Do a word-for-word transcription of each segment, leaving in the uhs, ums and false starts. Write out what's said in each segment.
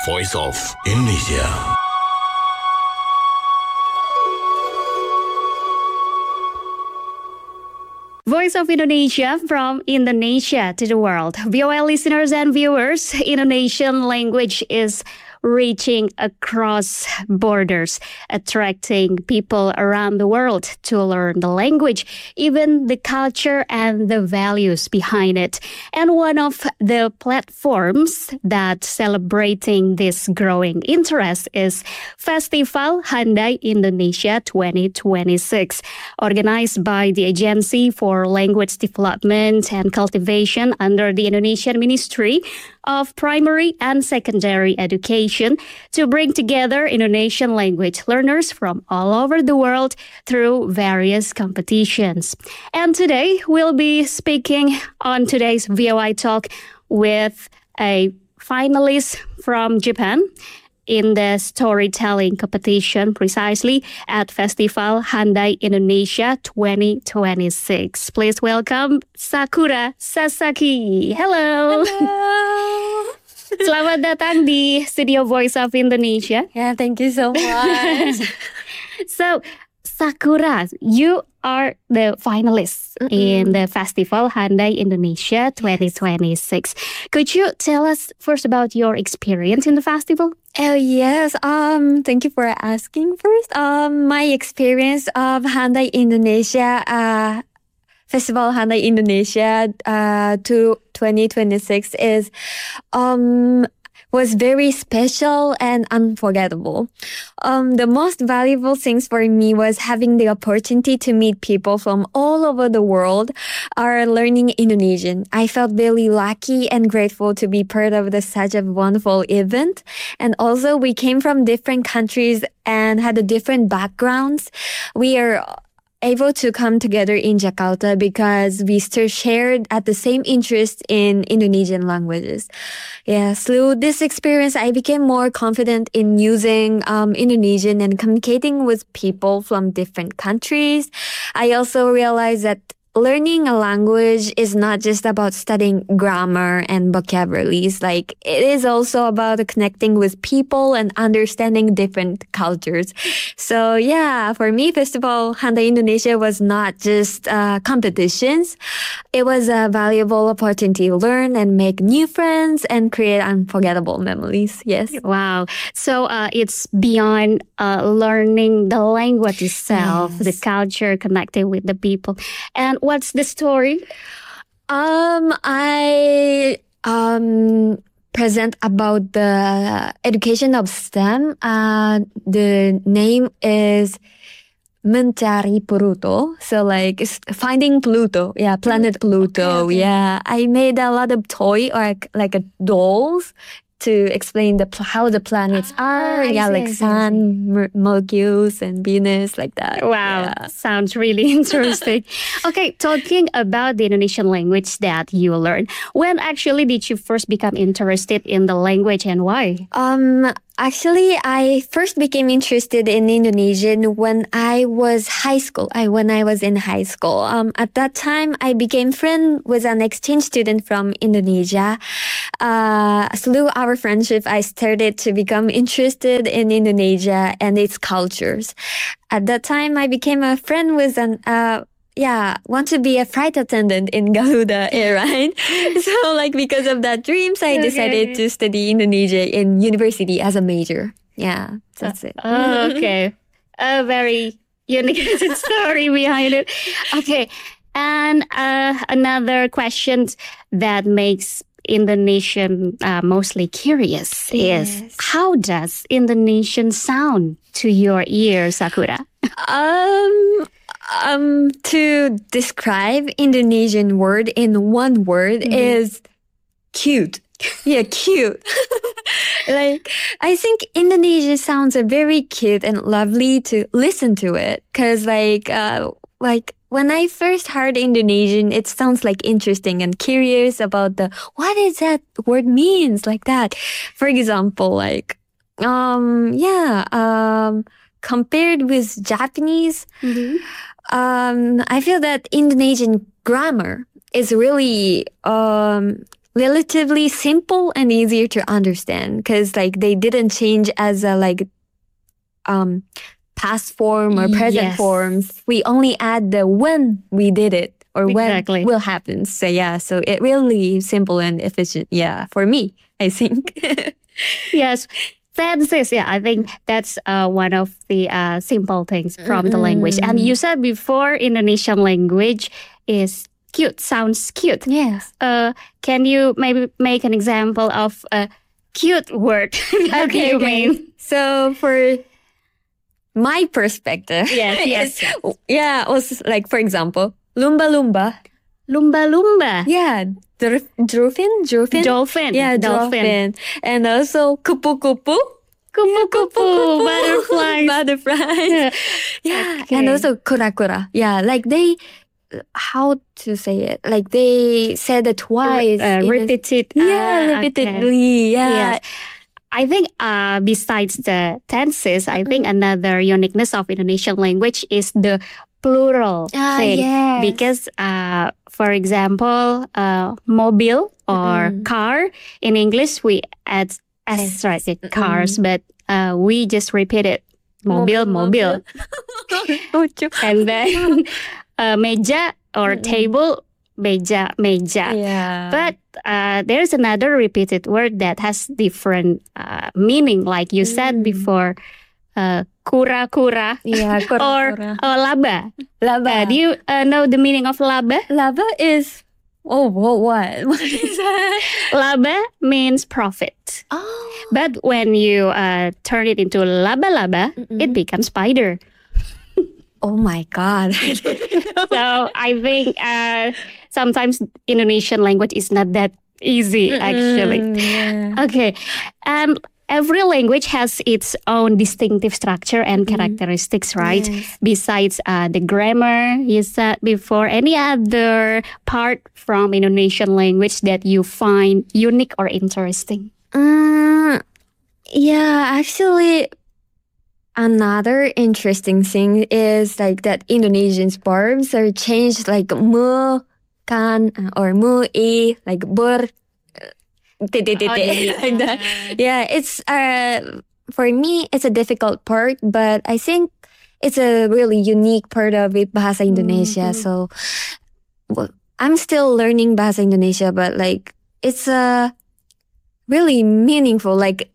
Voice of Indonesia. Voice of Indonesia from Indonesia to the world. V O L listeners and viewers, Indonesian language is reaching across borders, attracting people around the world to learn the language, even the culture and the values behind it. And one of the platforms that celebrating this growing interest is Festival Handai Indonesia twenty twenty-six, organized by the Agency for Language Development and Cultivation under the Indonesian Ministry of Primary and Secondary Education to bring together Indonesian language learners from all over the world through various competitions. And today we'll be speaking on today's V O I Talk with a finalist from Japan in the storytelling competition, precisely at Festival Handai Indonesia twenty twenty-six. Please welcome Sakura Sasaki. Hello. Hello. Selamat datang di Studio Voice of Indonesia. Yeah, thank you so much. So, Sakura, you are the finalist mm-hmm. in the Festival Handai Indonesia twenty twenty-six. Could you tell us first about your experience in the festival? Oh yes. Um, thank you for asking first. Um, my experience of Handai Indonesia, uh, Festival Handai Indonesia, uh, to twenty twenty-six is, um. was very special and unforgettable. Um, the most valuable things for me was having the opportunity to meet people from all over the world are learning Indonesian. I felt really lucky and grateful to be part of the, such a wonderful event. And also we came from different countries and had a different backgrounds. We are able to come together in Jakarta because we still shared at the same interest in Indonesian languages. Yeah, through this experience, I became more confident in using um, Indonesian and communicating with people from different countries. I also realized that learning a language is not just about studying grammar and vocabularies. Like, it is also about connecting with people and understanding different cultures. So yeah, for me, Festival Handai Indonesia was not just uh, competitions. It was a valuable opportunity to learn and make new friends and create unforgettable memories. Yes. Wow. So uh, it's beyond uh, learning the language itself, yes. the culture, connecting with the people. And what's the story? Um, I um present about the education of STEM. Uh, the name is Mencari Pluto. So like it's finding Pluto. Yeah, planet Pluto. Okay, okay. Yeah, I made a lot of toy or like, like a dolls to explain the how the planets ah, are, yeah, see, like Sun, Mer- Mercurius, and Venus, like that. Wow, yeah. Sounds really interesting. Okay, talking about the Indonesian language that you learned, when actually did you first become interested in the language and why? Um, Actually, I first became interested in Indonesian when I was high school. I when I was in high school. Um, at that time, I became friend with an exchange student from Indonesia. Uh, through our friendship, I started to become interested in Indonesia and its cultures. At that time, I became a friend with an uh. Yeah, want to be a flight attendant in Garuda Airline. So like because of that dreams, I okay. decided to study Indonesia in university as a major. Yeah, that's it. Uh, okay. A very unique story behind it. Okay. And uh, another question that makes Indonesian uh, mostly curious yes. is how does Indonesian sound to your ear, Sakura? Um... Um, to describe Indonesian word in one word mm-hmm. is cute. Yeah, cute. Like, I think Indonesian sounds are very cute and lovely to listen to it. Cause like, uh, like when I first heard Indonesian, it sounds like interesting and curious about the, what is that word means like that. For example, like, um, yeah, um, compared with Japanese, mm-hmm. um, I feel that Indonesian grammar is really um, relatively simple and easier to understand because like they didn't change as a like um past form or present Yes. forms. We only add the when we did it or Exactly. when will happen. So yeah, so it really simple and efficient. Yeah, for me, I think. Yes. Tenses, yeah, I think that's uh, one of the uh, simple things from the language. And you said before Indonesian language is cute, sounds cute. Yes. Uh, can you maybe make an example of a cute word that Okay, you okay. mean? So for my perspective, Yes, yes, it's- yeah, also like for example, lumba lumba. Lumba lumba. Yeah, dolphin, dolphin, dolphin. Dolphin. Yeah, dolphin. dolphin. And also kupu kupu. Kupu kupu. Butterflies. Butterflies. Yeah, Okay. and also kura kura. Yeah, like they, how to say it? Like they said it twice. Uh, in a- repeat it. yeah, Ah, okay. repeatedly. Yeah. Yes. I think uh, besides the tenses, I think another uniqueness of Indonesian language is the plural Ah, thing. yes. Because, uh, for example, uh, mobile or Mm-mm. car, in English we add S, S. right? the Cars, but uh, we just repeat it. Mobile, mobile. Lucu. And then uh, meja or Mm-mm. table, meja, meja. Yeah. But uh, there's another repeated word that has different uh, meaning, like you said Mm. before, uh, kura kura yeah, kura or kura. uh, laba. Laba. Uh, do you uh, know the meaning of laba? Laba is oh what what what is that? Laba means profit, Oh. but when you uh, turn it into laba laba, Mm-mm. it becomes spider. Oh my god. So I think uh, sometimes Indonesian language is not that easy, actually. Mm, yeah. Okay, and every language has its own distinctive structure and characteristics, right? Yes. Besides uh, the grammar you said before, any other part from Indonesian language that you find unique or interesting? Mm, yeah, actually, another interesting thing is like that Indonesian verbs are changed like mu, kan, or mu, i, like ber, ti, ti, ti, Oh, ti, yeah. like that. Yeah, it's uh for me it's a difficult part, but I think it's a really unique part of it, Bahasa Indonesia. Mhm. So well, I'm still learning Bahasa Indonesia, but like it's a really meaningful, like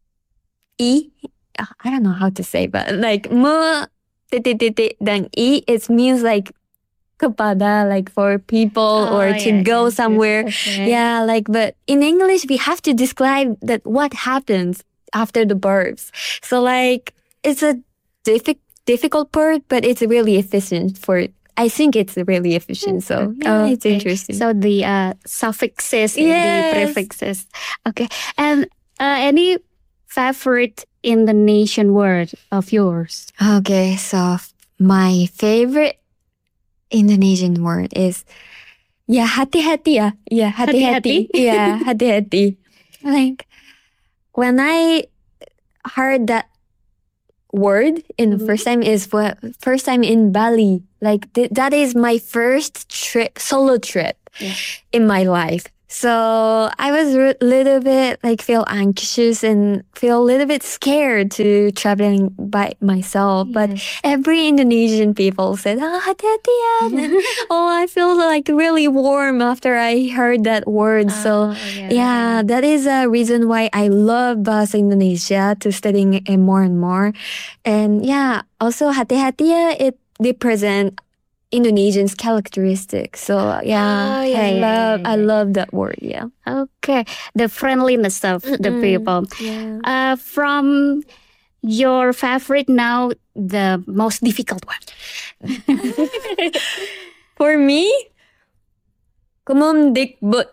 i. uh, I don't know how to say, but like me, titik titik dan i, it means like kepada, like for people Oh, or to yeah, go yes, yes, somewhere. okay. Yeah, like but in English we have to describe that what happens after the verbs. So like it's a diffi- difficult part, but it's really efficient for. I think it's really efficient. So yeah, it's Okay. interesting. So the uh, suffixes, Yes. the prefixes. Okay, and uh, any favorite Indonesian word of yours? Okay, so my favorite Indonesian word is yeah, hati-hati ya. Yeah, hati-hati. Hati-hati? Yeah, hati-hati. Like when I heard that word in the Mhm. first time is what first time in Bali. Like th- that is my first trip, solo trip Yeah. in my life. So I was a little bit like feel anxious and feel a little bit scared to traveling by myself. But every Indonesian people said, "Ah, hati-hati ya." And, oh, I feel like really warm after I heard that word. so Oh, yeah, that is a reason why I love Bahasa Indonesia to studying it more and more. And yeah, also hati-hati ya, it represent Indonesians' characteristics. So yeah, Oh, yeah, I yeah, love yeah, I yeah. love that word. Yeah. Okay, the friendliness of the Mm-mm. people. Yeah. Uh, from your favorite now, the most difficult one. For me, Kumumdikbut.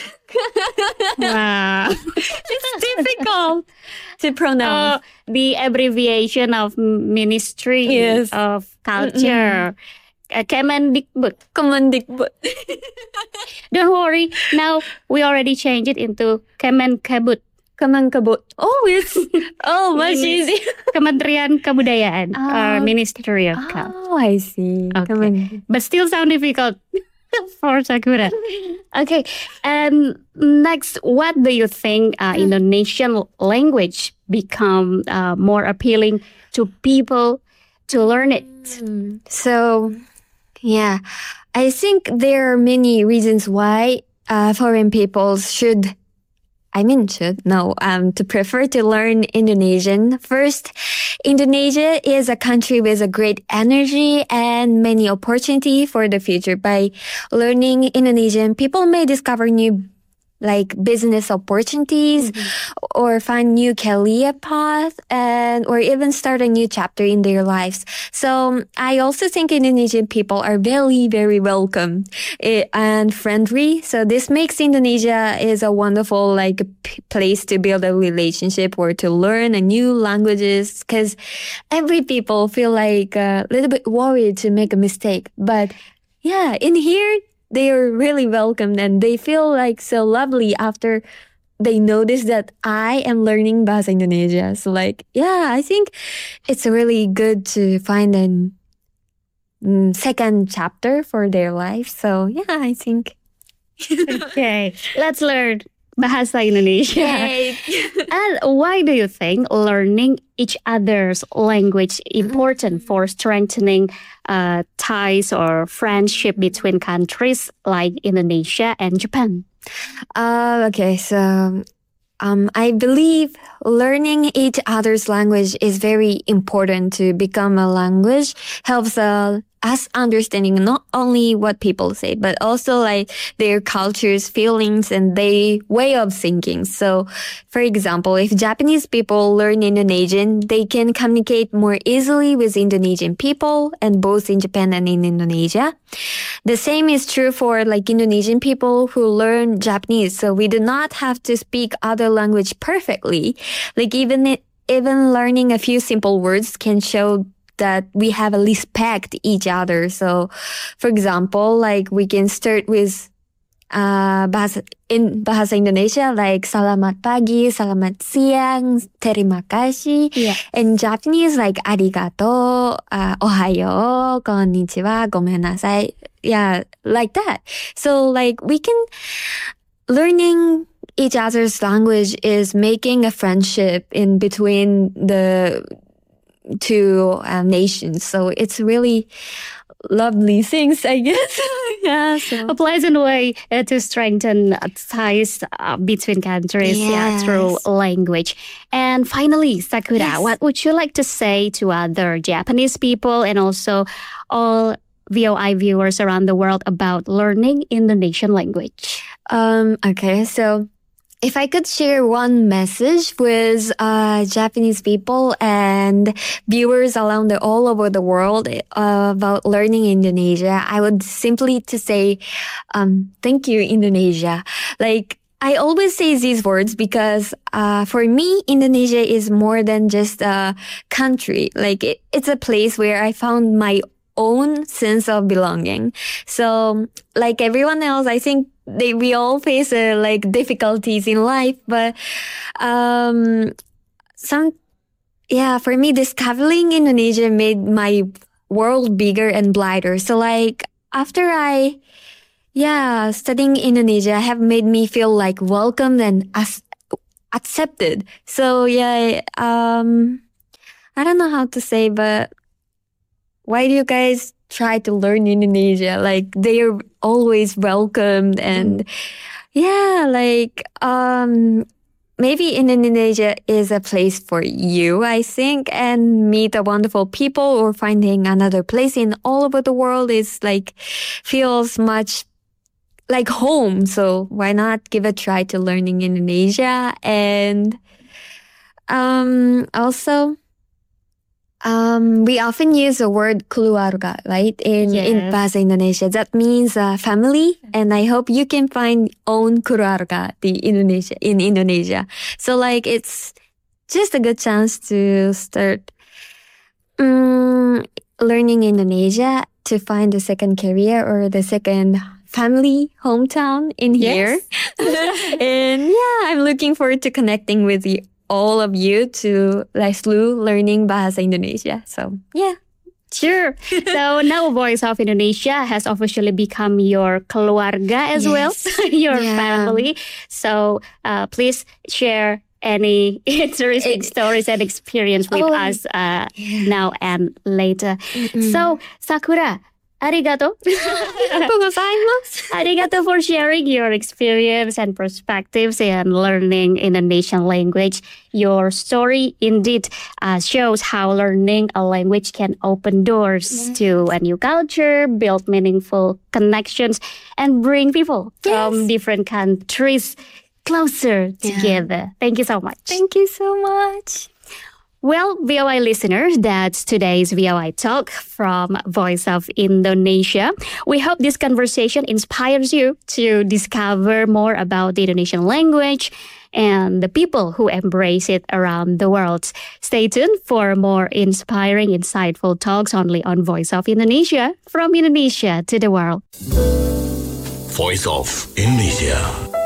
Wow. It's difficult to pronounce. Oh, the abbreviation of Ministry Yes. of Culture. Uh, Kemendikbud. Kumumdikbut. Don't worry, now we already changed it into Kemenkabut. Kemengkebut. Oh, it's oh much Minis- easier. Kementerian Kebudayaan Oh, or Ministry of Culture. Oh, I see. Okay. Kemen- But still sound difficult. for Sakura. Okay, and next, what do you think uh, Indonesian language become uh, more appealing to people to learn it? Mm, So, yeah, I think there are many reasons why uh, foreign peoples should, I mean, should, no, um, to prefer to learn Indonesian. First, Indonesia is a country with a great energy and many opportunity for the future. By learning Indonesian, people may discover new like business opportunities or find new career path and or even start a new chapter in their lives. So I also think Indonesian people are very, very welcome eh, and friendly. So this makes Indonesia is a wonderful like p- place to build a relationship or to learn a new languages because every people feel like a little bit worried to make a mistake. But yeah, in here, they are really welcomed and they feel like so lovely after they notice that I am learning Bahasa Indonesia. So like, yeah, I think it's really good to find a mm, second chapter for their life. So yeah, I think. Okay, let's learn Bahasa Indonesia. Yay. And why do you think learning each other's language important for strengthening uh, ties or friendship between countries like Indonesia and Japan? Uh, okay, so um, I believe learning each other's language is very important to become a language. Helps uh, us understanding not only what people say, but also like their cultures, feelings, and their way of thinking. So, for example, if Japanese people learn Indonesian, they can communicate more easily with Indonesian people, and both in Japan and in Indonesia. The same is true for like Indonesian people who learn Japanese. So we do not have to speak other language perfectly. Like even it, even learning a few simple words can show that we have a respect each other. So, for example, like we can start with uh, bahasa in bahasa Indonesia like selamat pagi, selamat siang, terima kasih. Yeah. In Japanese like arigato, uh, ohayo, konnichiwa, gomenasai. Yeah, like that. So like we can learning each other's language is making a friendship in between the two uh, nations. So it's really lovely things, I guess. yeah. So. A pleasant way uh, to strengthen uh, ties uh, between countries yeah, Yes. through language. And finally, Sakura, Yes. what would you like to say to other Japanese people and also all V O I viewers around the world about learning Indonesian language? Um, okay, so if I could share one message with uh, Japanese people and viewers around the, all over the world uh, about learning Indonesia, I would simply to say, um, thank you, Indonesia. Like, I always say these words because uh, for me, Indonesia is more than just a country. Like, it, it's a place where I found my own sense of belonging. So, like everyone else, I think they we all face uh, like difficulties in life, but um, some yeah, for me, discovering Indonesia made my world bigger and brighter. So, like after I yeah studying Indonesia have made me feel like welcomed and as- accepted. So yeah, um, I don't know how to say, but why do you guys try to learn Indonesia? Like they're always welcomed and yeah, like um maybe in Indonesia is a place for you, I think, and meet a wonderful people or finding another place in all over the world is like feels much like home. So why not give a try to learning Indonesia? And um also Um, we often use the word keluarga, right? In in Yes. Bahasa Indonesia. That means uh, family. And I hope you can find own keluarga di Indonesia, in Indonesia. So like it's just a good chance to start um, learning Indonesia to find the second career or the second family hometown in here. And yeah, I'm looking forward to connecting with you all of you to like through learning Bahasa Indonesia. So yeah. Sure. So now Voice of Indonesia has officially become your keluarga as Yes. well, your Yeah. family. So uh, please share any interesting It- stories and experience with Oh, us uh, yeah. now and later. Mm-mm. So Sakura, arigato. ありがとうございます。 Arigato for sharing your experience and perspectives in learning Indonesian language. Your story indeed uh, shows how learning a language can open doors to a new culture, build meaningful connections, and bring people from Yes. different countries closer Yeah. together. Thank you so much. Thank you so much. Well, V O I listeners, that's today's V O I Talk from Voice of Indonesia. We hope this conversation inspires you to discover more about the Indonesian language and the people who embrace it around the world. Stay tuned for more inspiring, insightful talks only on Voice of Indonesia, from Indonesia to the world. Voice of Indonesia.